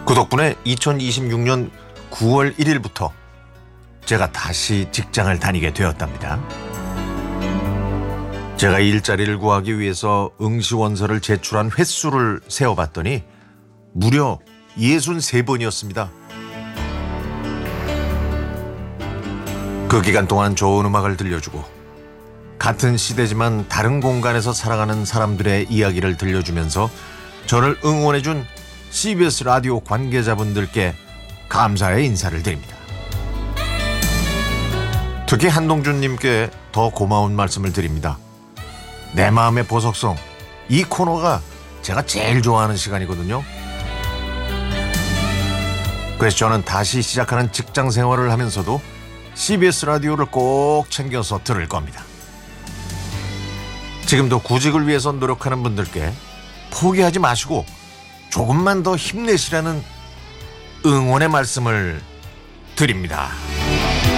그 덕분에 2026년 9월 1일부터 제가 다시 직장을 다니게 되었답니다. 제가 일자리를 구하기 위해서 응시원서를 제출한 횟수를 세어봤더니 무려 63번이었습니다. 그 기간 동안 좋은 음악을 들려주고 같은 시대지만 다른 공간에서 살아가는 사람들의 이야기를 들려주면서 저를 응원해준 CBS 라디오 관계자분들께 감사의 인사를 드립니다. 특히 한동준님께 더 고마운 말씀을 드립니다. 내 마음의 보석성, 이 코너가 제가 제일 좋아하는 시간이거든요. 그래서 저는 다시 시작하는 직장 생활을 하면서도 CBS 라디오를 꼭 챙겨서 들을 겁니다. 지금도 구직을 위해서 노력하는 분들께 포기하지 마시고 조금만 더 힘내시라는 응원의 말씀을 드립니다.